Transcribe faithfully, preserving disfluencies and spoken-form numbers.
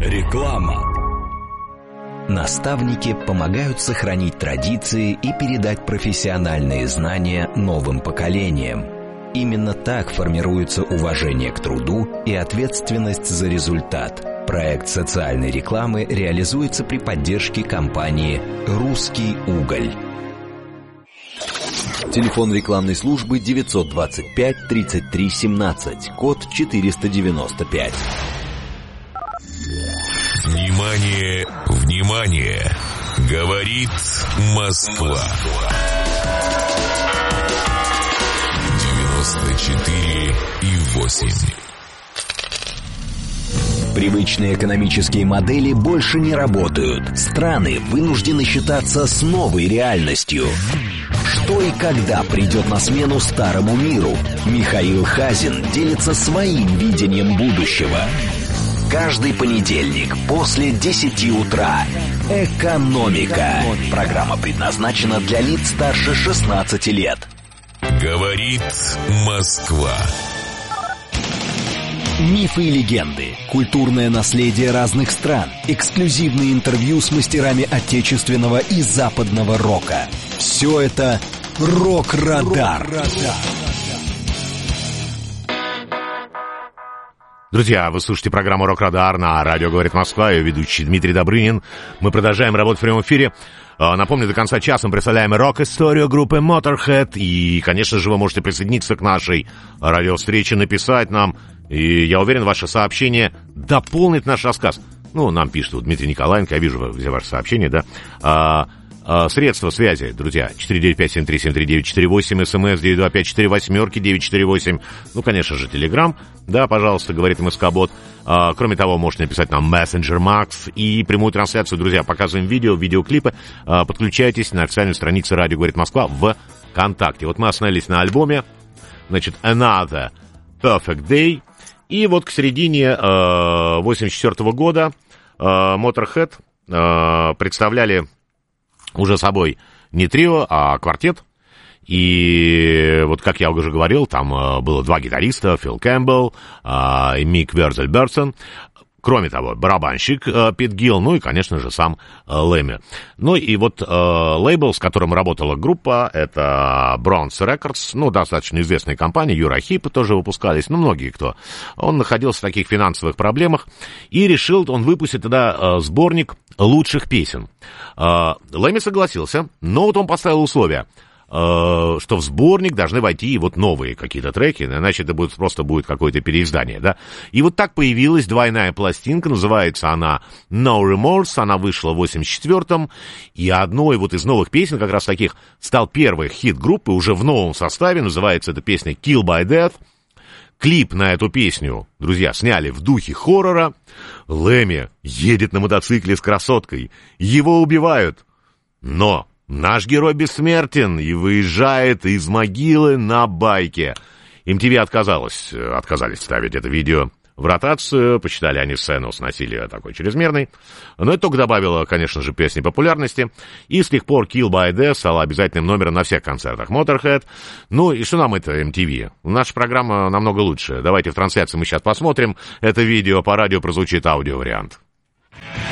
Реклама. Наставники помогают сохранить традиции и передать профессиональные знания новым поколениям. Именно так формируется уважение к труду и ответственность за результат. Проект социальной рекламы реализуется при поддержке компании «Русский уголь». Телефон рекламной службы девятьсот двадцать пять тридцать три семнадцать, код четыреста девяносто пять. Внимание, внимание! Говорит Москва. девяносто четыре и восемь. Привычные экономические модели больше не работают. Страны вынуждены считаться с новой реальностью. Что и когда придет на смену старому миру? Михаил Хазин делится своим видением будущего. Каждый понедельник после десяти утра. «Экономика». Программа предназначена для лиц старше шестнадцати лет. Говорит Москва. Мифы и легенды, культурное наследие разных стран, эксклюзивные интервью с мастерами отечественного и западного рока. Все это «Рок-Радар». Друзья, вы слушаете программу «Рок-Радар» на радио «Говорит Москва». Ее ведущий Дмитрий Добрынин. Мы продолжаем работать в прямом эфире. Напомню, до конца часа мы представляем рок-историю группы Motorhead. И, конечно же, вы можете присоединиться к нашей радиовстрече, написать нам. И я уверен, ваше сообщение дополнит наш рассказ. Ну, нам пишет вот Дмитрий Николаенко, я вижу все ваши сообщения, да. А, а, средства связи, друзья, четыре девять пять семь три семь три девять четыре восемь, смс девять два пять четыре восемь девять четыре восемь. Ну, конечно же, Телеграм, да, пожалуйста, говорит МСК-бот. А, кроме того, можете написать нам Messenger Max и прямую трансляцию, друзья, показываем видео, видеоклипы. А, подключайтесь на официальной странице «Радио говорит Москва» в ВКонтакте. Вот мы остановились на альбоме, значит, Another Perfect Day. И вот к середине э, восемьдесят четвёртого года э, Motorhead э, представляли уже собой не трио, а квартет. И вот, как я уже говорил, там э, было два гитариста, Фил Кэмпбелл э, и Мик Верзельберсон. Кроме того, барабанщик э, Пит Гилл, ну и, конечно же, сам э, Лэмми. Ну и вот э, лейбл, с которым работала группа, это Bronze Records, ну, достаточно известная компания, Юрахип тоже выпускались, ну, многие кто. Он находился в таких финансовых проблемах и решил он выпустить тогда э, сборник лучших песен. Э, Лэмми согласился, но вот он поставил условия, что в сборник должны войти вот новые какие-то треки, иначе это будет, просто будет какое-то переиздание, да. И вот так появилась двойная пластинка, называется она No Remorse, она вышла в восемьдесят четвёртом, и одной вот из новых песен, как раз таких, стал первый хит группы, уже в новом составе, называется эта песня Kill by Death. Клип на эту песню, друзья, сняли в духе хоррора. Лэмми едет на мотоцикле с красоткой, его убивают, но наш герой бессмертен и выезжает из могилы на байке. эм ти ви отказалась, отказались ставить это видео в ротацию, посчитали они сцену с насилием такой чрезмерной. Но это только добавило, конечно же, песне популярности. И с тех пор Kill by Death стала обязательным номером на всех концертах Motorhead. Ну и что нам это эм ти ви? Наша программа намного лучше. Давайте в трансляции мы сейчас посмотрим это видео, по радио прозвучит аудиовариант.